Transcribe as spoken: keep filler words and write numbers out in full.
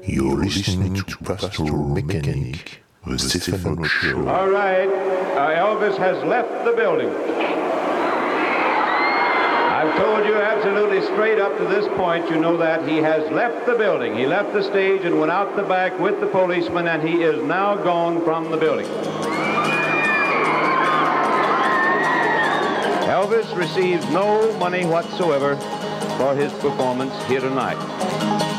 You're listening to Pastoral Mechanic, the Stephen Roach Show. All right, uh, Elvis has left the building. I've told you absolutely straight up to this point, you know that he has left the building. He left the stage and went out the back with the policeman, and he is now gone from the building. Elvis receives no money whatsoever for his performance here tonight.